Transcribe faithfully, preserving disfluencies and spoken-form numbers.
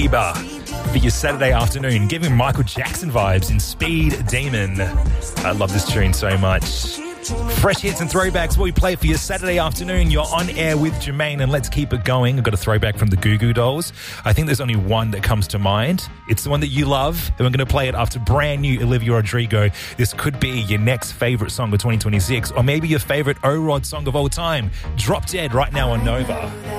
Bieber for your Saturday afternoon, giving Michael Jackson vibes in Speed Demon. I love this tune so much. Fresh hits and throwbacks, what we play for your Saturday afternoon. You're on air with Jermaine, and let's keep it going. I've got a throwback from the Goo Goo Dolls. I think there's only one that comes to mind. It's the one that you love, and we're going to play it after brand new Olivia Rodrigo. This could be your next favourite song of twenty twenty-six, or maybe your favourite O-Rod song of all time. Drop Dead right now on Nova.